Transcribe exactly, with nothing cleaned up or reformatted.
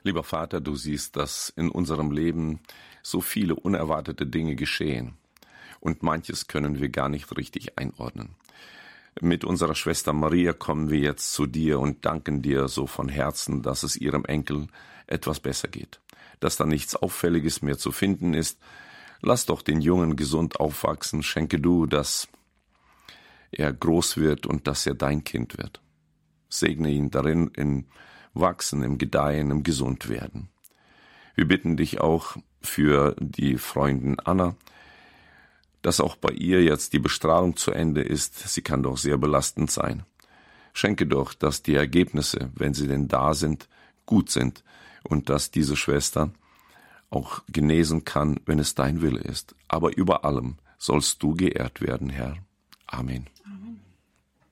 Lieber Vater, du siehst, dass in unserem Leben so viele unerwartete Dinge geschehen. Und manches können wir gar nicht richtig einordnen. Mit unserer Schwester Maria kommen wir jetzt zu dir und danken dir so von Herzen, dass es ihrem Enkel etwas besser geht. Dass da nichts Auffälliges mehr zu finden ist. Lass doch den Jungen gesund aufwachsen. Schenke du, dass er groß wird und dass er dein Kind wird. Segne ihn darin im Wachsen, im Gedeihen, im Gesundwerden. Wir bitten dich auch für die Freundin Anna, dass auch bei ihr jetzt die Bestrahlung zu Ende ist. Sie kann doch sehr belastend sein. Schenke doch, dass die Ergebnisse, wenn sie denn da sind, gut sind und dass diese Schwester auch genesen kann, wenn es dein Wille ist. Aber über allem sollst du geehrt werden, Herr. Amen.